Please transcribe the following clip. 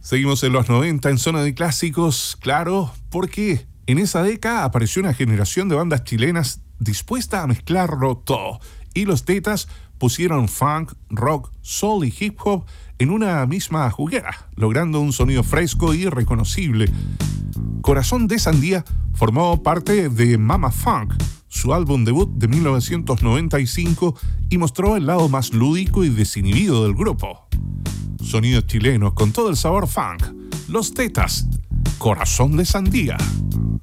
Seguimos en los 90 en Zona de Clásicos, claro, porque en esa década apareció una generación de bandas chilenas dispuesta a mezclarlo todo, y los Tetas pusieron funk, rock, soul y hip hop en una misma juguera, logrando un sonido fresco y reconocible. Corazón de Sandía formó parte de Mama Funk, su álbum debut de 1995, y mostró el lado más lúdico y desinhibido del grupo. Sonidos chilenos con todo el sabor funk. Los Tetas, Corazón de Sandía.